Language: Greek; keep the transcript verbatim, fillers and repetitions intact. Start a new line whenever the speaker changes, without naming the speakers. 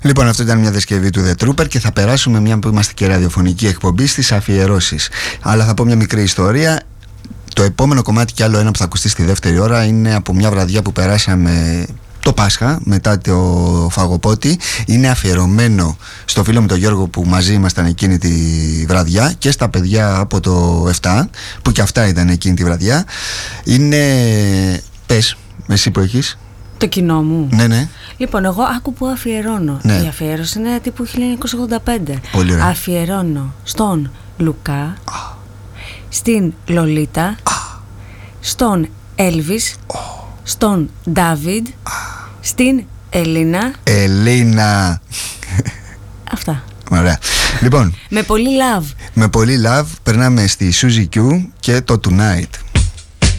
Λοιπόν, αυτό ήταν μια διασκευή του The Trooper και θα περάσουμε, μια που είμαστε και ραδιοφωνική εκπομπή, στις αφιερώσεις. Αλλά θα πω μια μικρή ιστορία. Το επόμενο κομμάτι και άλλο ένα που θα ακουστεί στη δεύτερη ώρα είναι από μια βραδιά που περάσαμε το Πάσχα μετά το φαγοπότη. Είναι αφιερωμένο στο φίλο μου τον Γιώργο που μαζί ήμασταν εκείνη τη βραδιά και στα παιδιά από το επτά που και αυτά ήταν εκείνη τη βραδιά. Είναι... Πες, εσύ που έχεις.
Το κοινό μου.
Ναι, ναι.
Λοιπόν, εγώ άκου που αφιερώνω.
Ναι.
Η αφιέρωση είναι τύπου χίλια εννιακόσια ογδόντα πέντε.
Πολύ ωραία.
Αφιερώνω στον Λουκά,
Ah.
στην Λολίτα,
Ah.
στον Έλβις,
Oh.
στον Ντάβιντ,
Ah.
στην Ελίνα.
Ελίνα.
Αυτά.
Ωραία. Λοιπόν,
Με πολύ love.
με πολύ love περνάμε στη Suzy Q και το Tonight.